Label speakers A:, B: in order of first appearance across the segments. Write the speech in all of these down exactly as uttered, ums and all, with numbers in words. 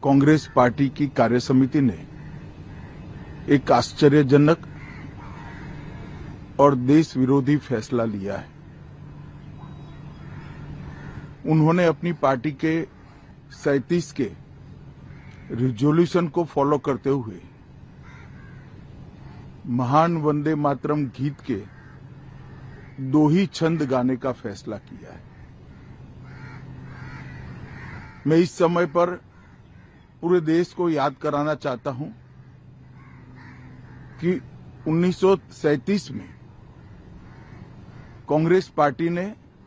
A: Congress party की कार्यसमिति ने एक आश्चर्यजनक और देश विरोधी फैसला लिया है। उन्होंने अपनी पार्टी के सैंतीस के रिजोल्यूशन को फॉलो करते हुए महान वंदे मातरम गीत के दो ही छंद गाने का फैसला किया है। मैं इस समय पर पूरे देश को याद कराना चाहता हूं कि उन्नीस सौ सैंतीस में कांग्रेस पार्टी ने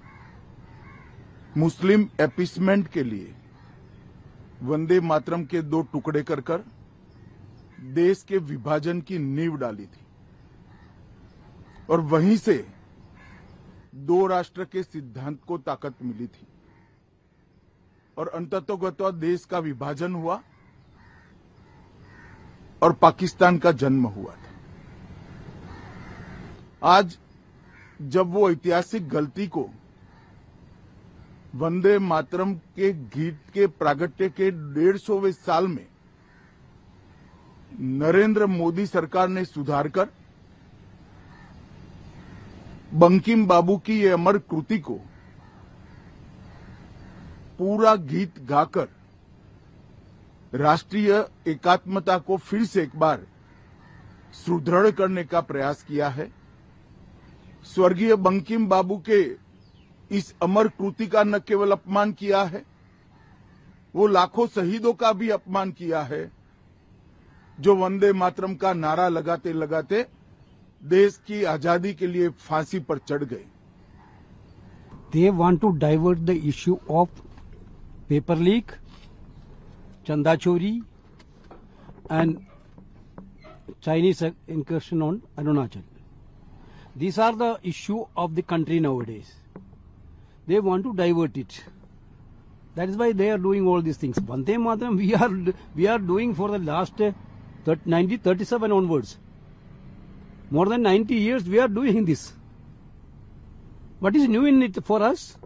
A: मुस्लिम अपीसमेंट के लिए वंदे मातरम के दो टुकड़े कर कर देश के विभाजन की नींव डाली थी और वहीं से दो राष्ट्र के सिद्धांत को ताकत मिली थी और अंततोगत्वा देश का विभाजन हुआ और पाकिस्तान का जन्म हुआ था। आज जब वो ऐतिहासिक गलती को वंदे मातरम के गीत के प्रागट्य के डेढ़ सौवें साल में नरेंद्र मोदी सरकार ने सुधार कर बंकिम बाबू की ये अमर कृति को पूरा गीत गाकर राष्ट्रीय एकात्मता को फिर से एक बार सुदृढ़ करने का प्रयास किया है। स्वर्गीय बंकिम बाबू के इस अमर कृति का न केवल अपमान किया है, वो लाखों शहीदों का भी अपमान किया है जो वंदे मातरम का नारा लगाते लगाते देश की आजादी के लिए फांसी पर चढ़ गए।
B: They want to divert the issue of paper leak, chanda chori, and Chinese incursion on Arunachal. These are the issue of the country nowadays. They want to divert it. That is why they are doing all these things. Vande Mataram we are we are doing for the last uh, nineteen thirty-seven onwards. More than ninety years we are doing this. What is new in it for us?